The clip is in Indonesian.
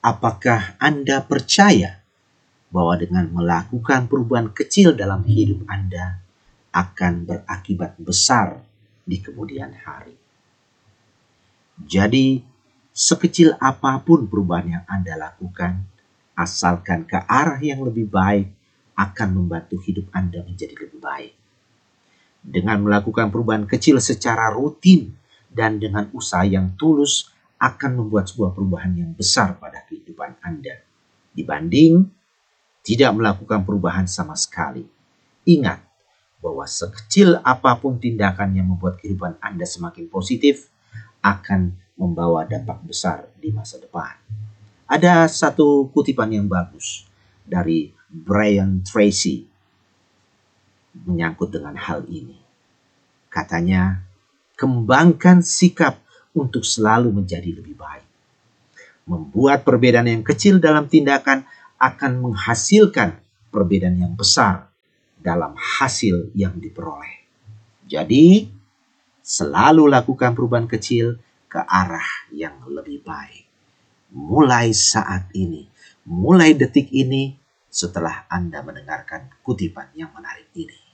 Apakah Anda percaya bahwa dengan melakukan perubahan kecil dalam hidup Anda akan berakibat besar di kemudian hari? Jadi, sekecil apapun perubahan yang Anda lakukan, asalkan ke arah yang lebih baik, akan membantu hidup Anda menjadi lebih baik. Dengan melakukan perubahan kecil secara rutin dan dengan usaha yang tulus, akan membuat sebuah perubahan yang besar pada kehidupan Anda dibanding tidak melakukan perubahan sama sekali. Ingat bahwa sekecil apapun tindakan yang membuat kehidupan Anda semakin positif akan membawa dampak besar di masa depan. Ada satu kutipan yang bagus dari Brian Tracy menyangkut dengan hal ini. Katanya, kembangkan sikap untuk selalu menjadi lebih baik. Membuat perbedaan yang kecil dalam tindakan akan menghasilkan perbedaan yang besar dalam hasil yang diperoleh. Jadi, selalu lakukan perubahan kecil ke arah yang lebih baik. Mulai saat ini, mulai detik ini, setelah Anda mendengarkan kutipan yang menarik ini.